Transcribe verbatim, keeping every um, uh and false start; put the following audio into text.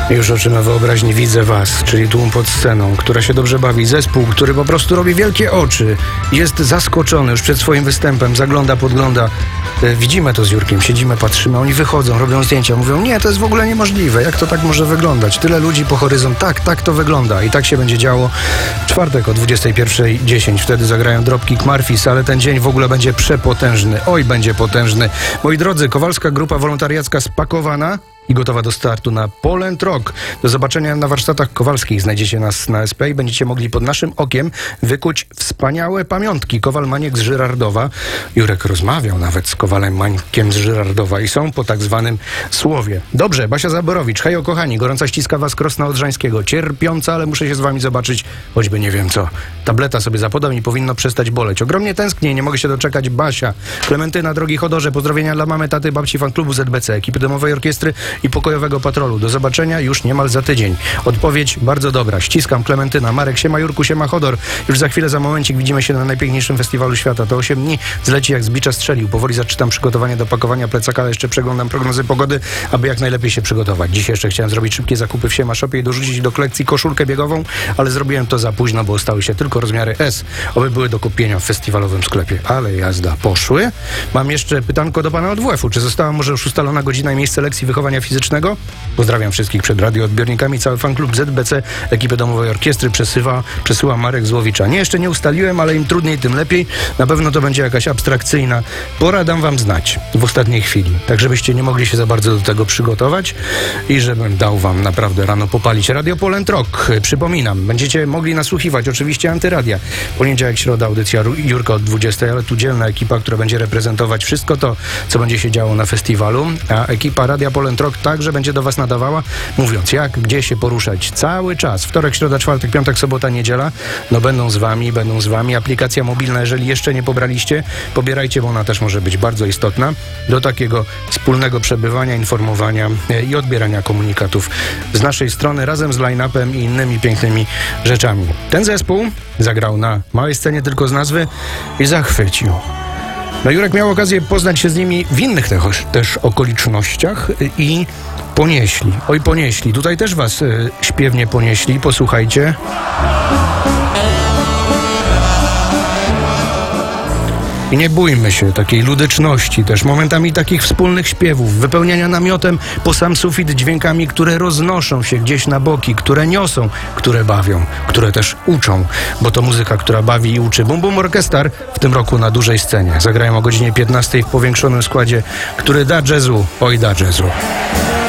Już oczyma wyobraźni widzę was, czyli tłum pod sceną, która się dobrze bawi, zespół, który po prostu robi wielkie oczy, jest zaskoczony już przed swoim występem, zagląda, podgląda. E, widzimy to z Jurkiem, siedzimy, patrzymy, oni wychodzą, robią zdjęcia, mówią, nie, to jest w ogóle niemożliwe, jak to tak może wyglądać? Tyle ludzi po horyzont, tak, tak to wygląda i tak się będzie działo. Czwartek o dwudziestej pierwszej dziesięć, wtedy zagrają Dropkick Murphys, ale ten dzień w ogóle będzie przepotężny, oj, będzie potężny. Moi drodzy, Kowalska Grupa Wolontariacka spakowana i gotowa do startu na Poland Rock. Do zobaczenia na warsztatach kowalskich. Znajdziecie nas na S P i będziecie mogli pod naszym okiem wykuć wspaniałe pamiątki. Kowal Maniek z Żyrardowa. Jurek rozmawiał nawet z Kowalem Mańkiem z Żyrardowa i są po tak zwanym słowie. Dobrze, Basia Zaborowicz. Hejo kochani, gorąca ściska was Krosna Odrzańskiego. Cierpiąca, ale muszę się z wami zobaczyć, choćby nie wiem co. Tableta sobie zapodam i powinno przestać boleć. Ogromnie tęsknię, nie mogę się doczekać. Basia. Klementyna, drogi Chodorze, pozdrowienia dla mamy, taty, babci, fanklubu Z B C, ekipy domowej orkiestry i pokojowego patrolu. Do zobaczenia już niemal za tydzień. Odpowiedź bardzo dobra. Ściskam, Klementyna. Marek, siema Jurku, siema Chodor. Już za chwilę, za momencik widzimy się na najpiękniejszym festiwalu świata. To osiem dni zleci jak z bicza strzelił. Powoli zaczynam przygotowanie do pakowania plecaka, ale jeszcze przeglądam prognozy pogody, aby jak najlepiej się przygotować. Dzisiaj jeszcze chciałem zrobić szybkie zakupy w Siema Shopie i dorzucić do kolekcji koszulkę biegową, ale zrobiłem to za późno, bo stały się tylko rozmiary S. Oby były do kupienia w festiwalowym sklepie. Ale jazda. Poszły. Mam jeszcze pytanko do pana od W F u. Czy została może już ustalona godzina i miejsce lekcji wychowania fizycznego? Pozdrawiam wszystkich przed radioodbiornikami. Cały fanklub Z B C, ekipy domowej orkiestry przesyła, przesyła Marek Złowicza. Nie, jeszcze nie ustaliłem, ale im trudniej, tym lepiej. Na pewno to będzie jakaś abstrakcyjna pora. Dam wam znać w ostatniej chwili. Tak, żebyście nie mogli się za bardzo do tego przygotować i żebym dał wam naprawdę rano popalić. Radio Poland Rock. Przypominam, będziecie mogli nasłuchiwać oczywiście Antyradia. Poniedziałek, środa, audycja Jurka od dwudziestej, ale tu dzielna ekipa, która będzie reprezentować wszystko to, co będzie się działo na festiwalu. A ekipa Radia Poland Rock także będzie do was nadawała, mówiąc jak, gdzie się poruszać cały czas. Wtorek, środa, czwartek, piątek, sobota, niedziela. No będą z wami, będą z wami. Aplikacja mobilna, jeżeli jeszcze nie pobraliście, pobierajcie, bo ona też może być bardzo istotna do takiego wspólnego przebywania, informowania i odbierania komunikatów z naszej strony razem z line-upem i innymi pięknymi rzeczami. Ten zespół zagrał na małej scenie tylko z nazwy i zachwycił. No Jurek miał okazję poznać się z nimi w innych też, też okolicznościach i ponieśli. Oj, ponieśli. Tutaj też was y, śpiewnie ponieśli. Posłuchajcie. I nie bójmy się takiej ludyczności też, momentami takich wspólnych śpiewów, wypełniania namiotem po sam sufit dźwiękami, które roznoszą się gdzieś na boki, które niosą, które bawią, które też uczą, bo to muzyka, która bawi i uczy. Bum Bum Orkestar w tym roku na dużej scenie. Zagrają o godzinie piętnastej w powiększonym składzie, który da jazzu, oj da jazzu.